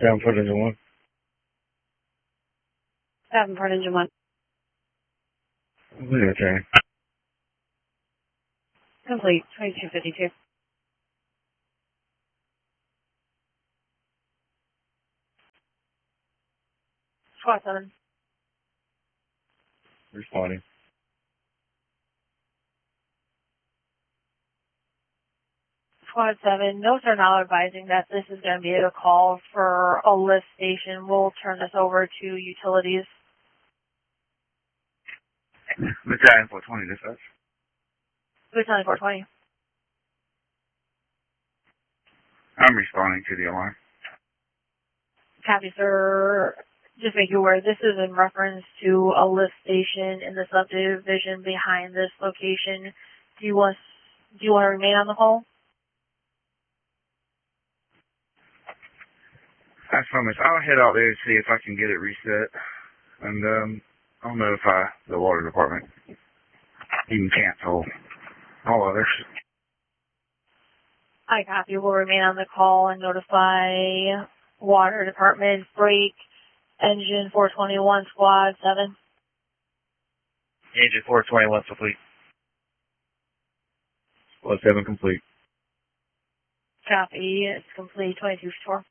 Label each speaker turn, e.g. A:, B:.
A: Davenport Engine 1.
B: Davenport Engine 1.
A: Okay.
B: Complete, 2252. Squad 7.
A: Responding.
B: Squad 7, notes are now advising that this is going to be a call for a lift station. We'll turn this over to utilities.
A: Battalion 420 dispatch.
B: Battalion 420.
A: I'm responding to the alarm.
B: Copy, sir. Just make you aware, this is in reference to a lift station in the subdivision behind this location. Do you want to remain on the call?
A: I promise. I'll head out there and see if I can get it reset. And, I'll notify the water department. You can cancel all others.
B: I copy. We'll remain on the call and notify water department. Break engine 421, squad 7.
A: Engine 421 complete. Squad 7 complete.
B: Copy. It's complete. 22-4.